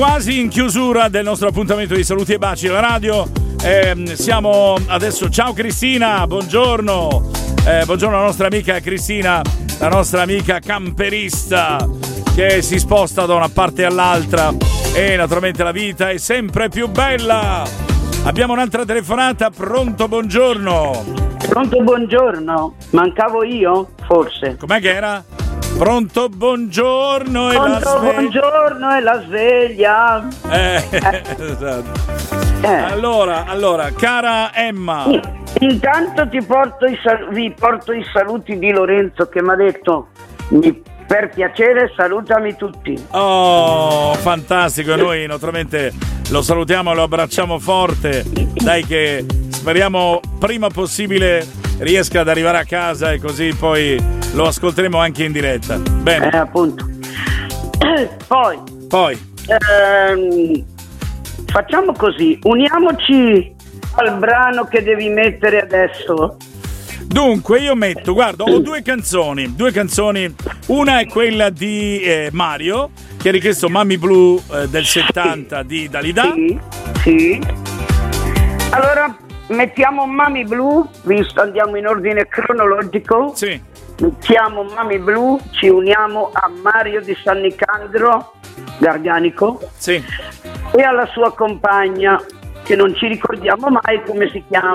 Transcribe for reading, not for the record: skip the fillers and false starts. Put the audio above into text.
Quasi in chiusura del nostro appuntamento di Saluti e Baci alla radio. Siamo adesso. Ciao Cristina, buongiorno. Buongiorno alla nostra amica Cristina, la nostra amica camperista che si sposta da una parte all'altra e naturalmente la vita è sempre più bella. Abbiamo un'altra telefonata. Pronto, buongiorno. Pronto, buongiorno. Mancavo io, forse. Com'è che era? Pronto, buongiorno e Pronto, la sveglia. buongiorno e la sveglia. Esatto. Allora, cara Emma. Intanto vi porto i saluti di Lorenzo che mi ha detto per piacere salutami tutti. Oh, fantastico. Noi naturalmente lo salutiamo e lo abbracciamo forte. Dai che speriamo prima possibile riesca ad arrivare a casa e così poi lo ascolteremo anche in diretta. Bene. Appunto. Poi. Facciamo così, uniamoci al brano che devi mettere adesso. Dunque io metto, guarda, ho due canzoni. Una è quella di Mario, che ha richiesto Mami Blue del 70 di Dalida. Sì. Allora mettiamo Mami Blue, visto andiamo in ordine cronologico. Sì. Mettiamo Mami Blue, ci uniamo a Mario di San Nicandro Garganico. Sì. E alla sua compagna, che non ci ricordiamo mai come si chiama.